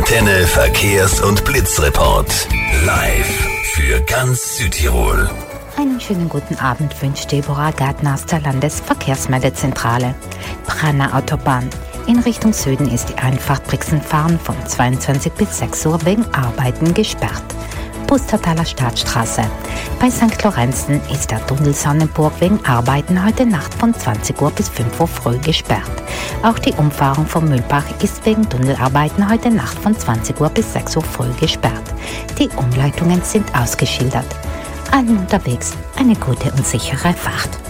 Antenne Verkehrs- und Blitzreport. Live für ganz Südtirol. Einen schönen guten Abend wünscht Deborah Gärtner aus der Landesverkehrsmeldezentrale. Branner Autobahn. In Richtung Süden ist die Einfahrt Brixen-Fahren von 22 bis 6 Uhr wegen Arbeiten gesperrt. Pustertaler Stadtstraße. Bei St. Lorenzen ist der Tunnel Sonnenburg wegen Arbeiten heute Nacht von 20 Uhr bis 5 Uhr früh gesperrt. Auch die Umfahrung von Mühlbach ist wegen Tunnelarbeiten heute Nacht von 20 Uhr bis 6 Uhr früh gesperrt. Die Umleitungen sind ausgeschildert. Allen unterwegs eine gute und sichere Fahrt.